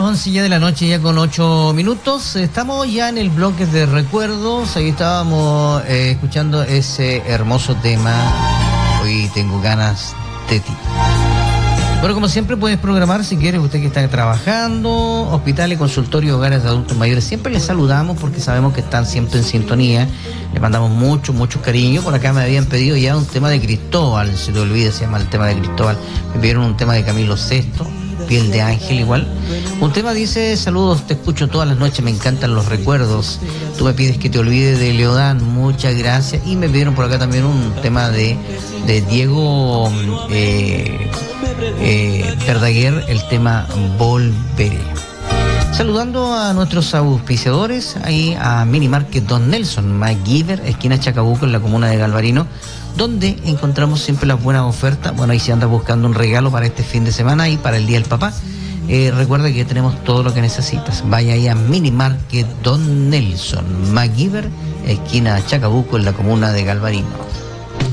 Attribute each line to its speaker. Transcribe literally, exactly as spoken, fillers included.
Speaker 1: once ya de la noche, ya con ocho minutos. Estamos ya en el bloque de recuerdos. Ahí estábamos eh, escuchando ese hermoso tema. Hoy tengo ganas de ti. Bueno, como siempre puedes programar si quieres, usted que está trabajando, hospitales, consultorios, hogares de adultos mayores. Siempre les saludamos porque sabemos que están siempre en sintonía. Les mandamos mucho, mucho cariño. Por acá me habían pedido ya un tema de Cristóbal, se te olvide, se llama el tema de Cristóbal. Me pidieron un tema de Camilo sexto, Piel de Ángel igual. Un tema dice: saludos, te escucho todas las noches, me encantan los recuerdos. Tú me pides que te olvide de Leodán, muchas gracias. Y me pidieron por acá también un tema de, de Diego eh, eh, Verdaguer, el tema Volveré. Saludando a nuestros auspiciadores, ahí a Mini Market Don Nelson, MacGyver, esquina Chacabuco, en la comuna de Galvarino, donde encontramos siempre las buenas ofertas. Bueno, ahí si andas buscando un regalo para este fin de semana y para el Día del Papá, eh, recuerda que tenemos todo lo que necesitas. Vaya ahí a Mini Market Don Nelson, MacGyver, esquina Chacabuco, en la comuna de Galvarino.